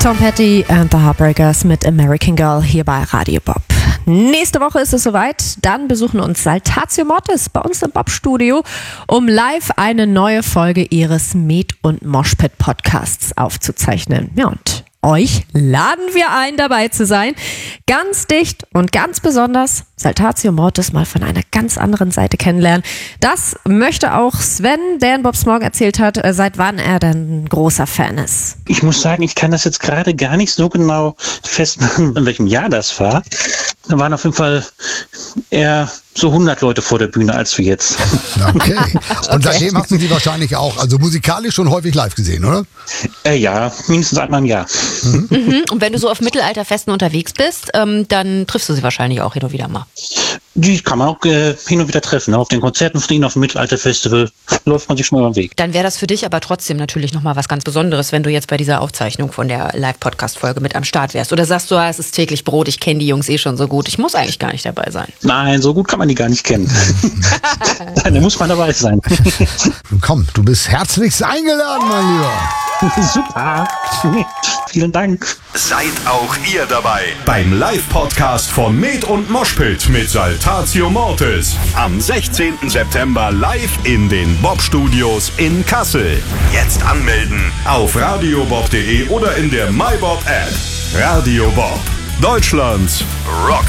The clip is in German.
Tom Petty and the Heartbreakers mit American Girl hier bei Radio Bob. Nächste Woche ist es soweit. Dann besuchen uns Saltatio Mortis bei uns im Bob-Studio, um live eine neue Folge ihres Met- und Moshpit-Podcasts aufzuzeichnen. Ja, und euch laden wir ein, dabei zu sein. Ganz dicht und ganz besonders Saltatio Mortis mal von einer ganz anderen Seite kennenlernen. Das möchte auch Sven, der in Bobs Morgen erzählt hat, seit wann er denn ein großer Fan ist. Ich muss sagen, ich kann das jetzt gerade gar nicht so genau festmachen, in welchem Jahr das war. Da waren auf jeden Fall eher so 100 Leute vor der Bühne als wir jetzt. Okay. Und seitdem hast du sie wahrscheinlich auch, also musikalisch schon häufig live gesehen, oder? Ja, mindestens einmal im Jahr. Mhm. Und wenn du so auf Mittelalterfesten unterwegs bist, dann triffst du sie wahrscheinlich auch hin und wieder mal. Die kann man auch hin und wieder treffen. Auf den Konzerten von ihnen, auf dem Mittelalterfestival läuft man sich schon mal über den Weg. Dann wäre das für dich aber trotzdem natürlich nochmal was ganz Besonderes, wenn du jetzt bei dieser Aufzeichnung von der Live-Podcast-Folge mit am Start wärst. Oder sagst du, es ist täglich Brot, ich kenne die Jungs eh schon so gut, ich muss eigentlich gar nicht dabei sein. Nein, so gut kann man die gar nicht kennen. Da muss man dabei sein. Komm, du bist herzlichst eingeladen, mein Lieber. Super. Vielen Dank. Seid auch ihr dabei beim Live-Podcast von Met und Moshpit mit Saltatio Mortis. Am 16. September live in den Bob-Studios in Kassel. Jetzt anmelden auf radiobob.de oder in der MyBob-App. Radio Bob, Deutschlands Rock